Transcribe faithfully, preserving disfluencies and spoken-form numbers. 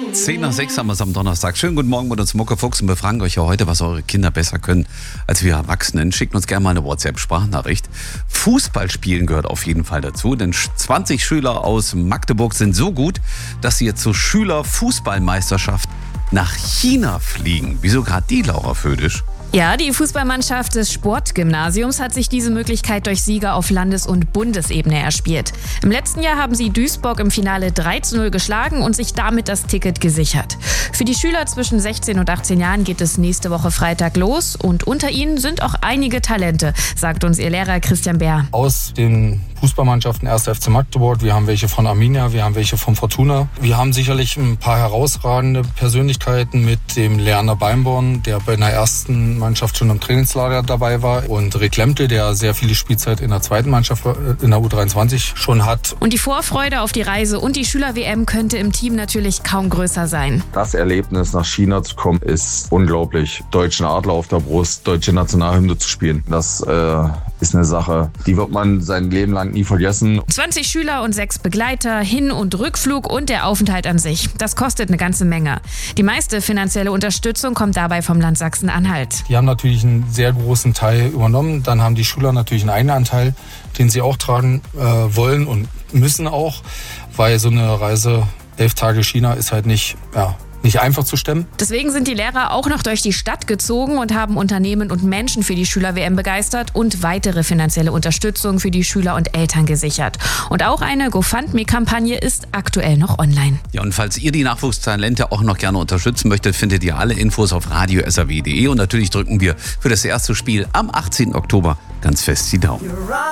Zehn nach sechs haben wir es am Donnerstag. Schönen guten Morgen mit uns Muckefuchs und wir fragen euch ja heute, was eure Kinder besser können als wir Erwachsenen. Schickt uns gerne mal eine WhatsApp-Sprachnachricht. Fußballspielen gehört auf jeden Fall dazu, denn zwanzig Schüler aus Magdeburg sind so gut, dass sie jetzt zur Schülerfußballmeisterschaft nach China fliegen. Wieso gerade die, Laura Födisch? Ja, die Fußballmannschaft des Sportgymnasiums hat sich diese Möglichkeit durch Sieger auf Landes- und Bundesebene erspielt. Im letzten Jahr haben sie Duisburg im Finale drei zu null geschlagen und sich damit das Ticket gesichert. Für die Schüler zwischen sechzehn und achtzehn Jahren geht es nächste Woche Freitag los und unter ihnen sind auch einige Talente, sagt uns ihr Lehrer Christian Bär. Aus den Fußballmannschaften erster F C Magdeburg, wir haben welche von Arminia, wir haben welche von Fortuna. Wir haben sicherlich ein paar herausragende Persönlichkeiten mit dem Lerner Beimborn, der bei einer ersten Mannschaft schon im Trainingslager dabei war, und Rick Lemte, der sehr viele Spielzeit in der zweiten Mannschaft in der U dreiundzwanzig schon hat. Und die Vorfreude auf die Reise und die Schüler-W M könnte im Team natürlich kaum größer sein. Das Erlebnis, nach China zu kommen, ist unglaublich. Deutschen Adler auf der Brust, deutsche Nationalhymne zu spielen, das äh, ist eine Sache, die wird man sein Leben lang nie vergessen. zwanzig Schüler und sechs Begleiter, Hin- und Rückflug und der Aufenthalt an sich. Das kostet eine ganze Menge. Die meiste finanzielle Unterstützung kommt dabei vom Land Sachsen-Anhalt. Die haben natürlich einen sehr großen Teil übernommen. Dann haben die Schüler natürlich einen eigenen Anteil, den sie auch tragen äh, wollen und müssen auch, weil so eine Reise, elf Tage China, ist halt nicht, ja, nicht einfach zu stemmen. Deswegen sind die Lehrer auch noch durch die Stadt gezogen und haben Unternehmen und Menschen für die Schüler-W M begeistert und weitere finanzielle Unterstützung für die Schüler und Eltern gesichert. Und auch eine GoFundMe-Kampagne ist aktuell noch online. Ja, und falls ihr die Nachwuchstalente auch noch gerne unterstützen möchtet, findet ihr alle Infos auf radio s r w punkt d e und natürlich drücken wir für das erste Spiel am achtzehnten Oktober ganz fest die Daumen.